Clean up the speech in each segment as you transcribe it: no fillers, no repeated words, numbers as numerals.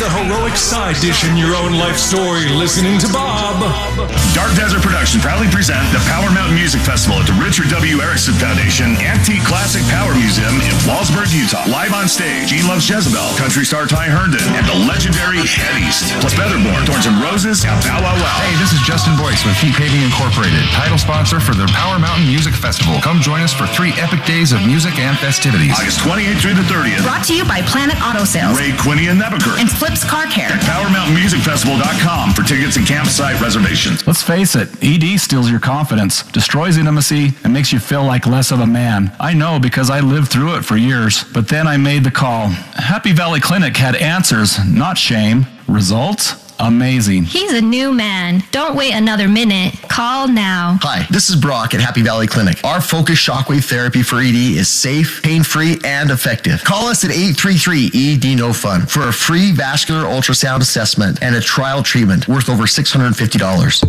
the heroic side dish in your own life story listening to Bob. Dark Desert Production proudly present the Power Mountain Music Festival at the Richard W. Erickson Foundation Antique Classic Power Museum in Wallsburg, Utah. Live on stage, Gene Loves Jezebel, country star Ty Herndon, and the legendary Head East. Plus Featherborn, Thorns and Roses, and Bow Wow Wow. Hey, this is Justin Boyce with Heat Paving Incorporated, title sponsor for the Power Mountain Music Festival. Come join us for 3 epic days of music and festivities. August 28th through the 30th. Brought to you by Planet Auto Sales, Ray Quinney and Nebaker, and Flips Car Care. PowerMountainMusicFestival.com for tickets and campsite reservations. Let's face it, ED steals your confidence, destroys intimacy, and makes you feel like less of a man. I know because I lived through it for years, but then I made the call. Happy Valley Clinic had answers, not shame. Results? Amazing. He's a new man. Don't wait another minute. Call now. Hi, this is Brock at Happy Valley Clinic. Our focused shockwave therapy for ED is safe, pain-free, and effective. Call us at 833-ED-NO-FUN for a free vascular ultrasound assessment and a trial treatment worth over $650.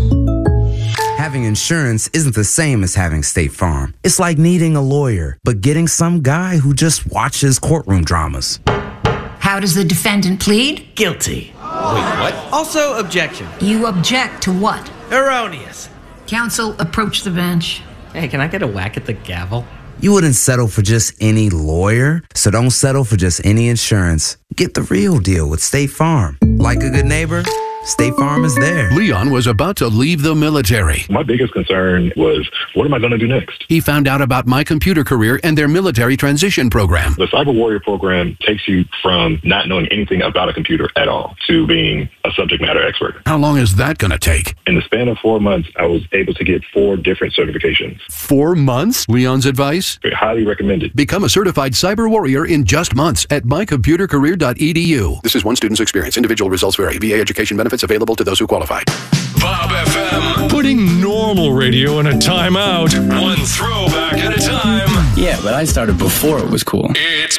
Having insurance isn't the same as having State Farm. It's like needing a lawyer, but getting some guy who just watches courtroom dramas. How does the defendant plead? Guilty. Wait, what? Also, objection. You object to what? Erroneous. Counsel, approach the bench. Hey, can I get a whack at the gavel? You wouldn't settle for just any lawyer, so don't settle for just any insurance. Get the real deal with State Farm. Like a good neighbor, State Farm is there. Leon was about to leave the military. My biggest concern was, what am I going to do next? He found out about My Computer Career and their military transition program. The Cyber Warrior program takes you from not knowing anything about a computer at all to being a subject matter expert. How long is that going to take? In the span of 4 months, I was able to get 4 different certifications. 4 months? Leon's advice? Highly recommended. Become a certified cyber warrior in just months at mycomputercareer.edu. This is one student's experience. Individual results vary. VA education benefits available to those who qualify. Bob FM, putting normal radio in a timeout, one throwback at a time. Yeah, but I started before it was cool. It's